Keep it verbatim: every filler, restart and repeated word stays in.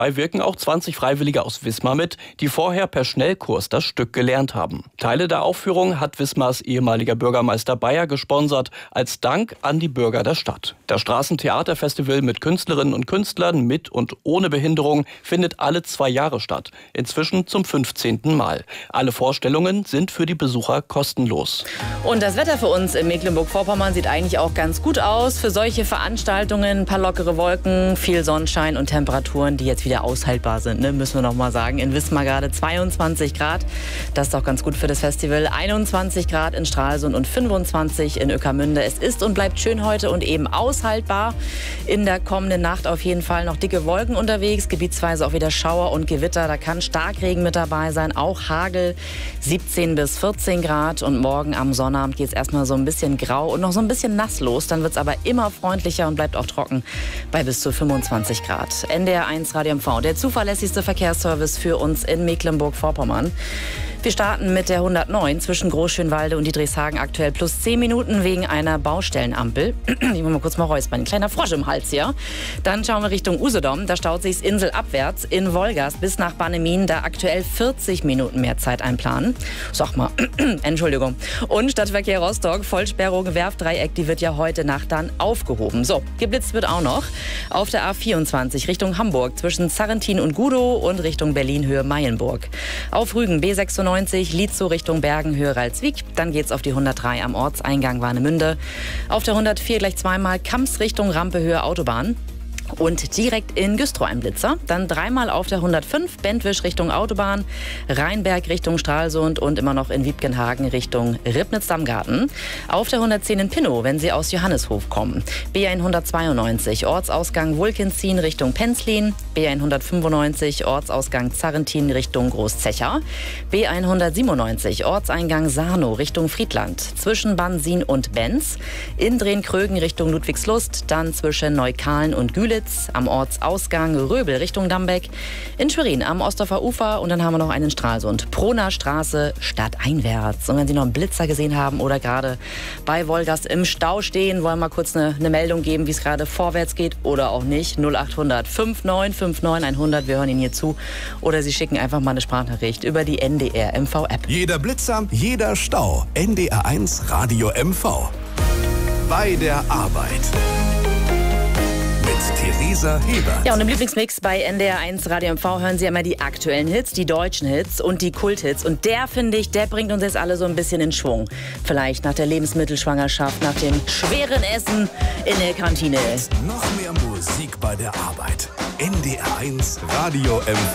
Dabei wirken auch zwanzig Freiwillige aus Wismar mit, die vorher per Schnellkurs das Stück gelernt haben. Teile der Aufführung hat Wismars ehemaliger Bürgermeister Bayer gesponsert, als Dank an die Bürger der Stadt. Das Straßentheaterfestival mit Künstlerinnen und Künstlern mit und ohne Behinderung findet alle zwei Jahre statt. Inzwischen zum fünfzehnten Mal. Alle Vorstellungen sind für die Besucher kostenlos. Und das Wetter für uns in Mecklenburg-Vorpommern sieht eigentlich auch ganz gut aus. Für solche Veranstaltungen ein paar lockere Wolken, viel Sonnenschein und Temperaturen, die jetzt wieder aushaltbar sind, ne? Müssen wir noch mal sagen. In Wismar gerade zweiundzwanzig Grad. Das ist doch ganz gut für das Festival. einundzwanzig Grad in Stralsund und fünfundzwanzig in Ueckermünde. Es ist und bleibt schön heute und eben aushaltbar. In der kommenden Nacht auf jeden Fall noch dicke Wolken unterwegs. Gebietsweise auch wieder Schauer und Gewitter. Da kann Starkregen mit dabei sein. Auch Hagel. siebzehn bis vierzehn Grad. Und morgen am Sonnabend geht es erstmal so ein bisschen grau und noch so ein bisschen nass los. Dann wird es aber immer freundlicher und bleibt auch trocken bei bis zu fünfundzwanzig Grad. N D R eins Radio M V, der zuverlässigste Verkehrsservice für uns in Mecklenburg-Vorpommern. Wir starten mit der hundertneun zwischen Großschönwalde und Diedrichshagen, aktuell plus zehn Minuten wegen einer Baustellenampel. Ich muss mal kurz mal räuspern, ein kleiner Frosch im Hals hier. Dann schauen wir Richtung Usedom, da staut sich's inselabwärts in Wolgast bis nach Bannemin, da aktuell vierzig Minuten mehr Zeit einplanen. Sag mal, Entschuldigung. Und Stadtverkehr Rostock, Vollsperrung Werftdreieck, die wird ja heute Nacht dann aufgehoben. So, geblitzt wird auch noch auf der A vierundzwanzig Richtung Hamburg zwischen Sarrentin und Gudow und Richtung Berlin Höhe Mayenburg. Auf Rügen B sechsundneunzig Lietzow Richtung Bergen Höhe Ralswiek. Dann geht's auf die hundertdrei am Ortseingang Warnemünde. Auf der hundertvier gleich zweimal Kamps Richtung Rampe Höhe Autobahn. Und direkt in Güstrow ein Blitzer. Dann dreimal auf der hundertfünf, Bentwisch Richtung Autobahn, Rheinberg Richtung Stralsund und immer noch in Wiebkenhagen Richtung Ribnitz-Dammgarten. Auf der hundertzehn in Pinnow, wenn Sie aus Johanneshof kommen. B hundertzweiundneunzig, Ortsausgang Wulkenzien Richtung Penzlin. B hundertfünfundneunzig, Ortsausgang Zarrentin Richtung Großzecher. B hundertsiebenundneunzig, Ortseingang Sarnow Richtung Friedland. Zwischen Bansin und Benz. In Drehn-Krögen Richtung Ludwigslust. Dann zwischen Neukahlen und Gülitz. Am Ortsausgang Röbel Richtung Dambeck, in Schwerin am Ostdorfer Ufer und dann haben wir noch einen Stralsund. Proner Straße stadteinwärts. Und wenn Sie noch einen Blitzer gesehen haben oder gerade bei Wolgast im Stau stehen, wollen wir mal kurz eine, eine Meldung geben, wie es gerade vorwärts geht oder auch nicht. null achthundert neunundfünfzig neunundfünfzig hundert, wir hören Ihnen hier zu. Oder Sie schicken einfach mal eine Sprachnachricht über die N D R M V App. Jeder Blitzer, jeder Stau. N D R eins Radio M V. Bei der Arbeit. Theresa Hebert. Ja, und im Lieblingsmix bei N D R eins Radio M V hören Sie immer die aktuellen Hits, die deutschen Hits und die Kulthits. Und der, finde ich, der bringt uns jetzt alle so ein bisschen in Schwung. Vielleicht nach der Lebensmittelschwangerschaft, nach dem schweren Essen in der Kantine. Noch mehr Musik bei der Arbeit. N D R eins Radio M V.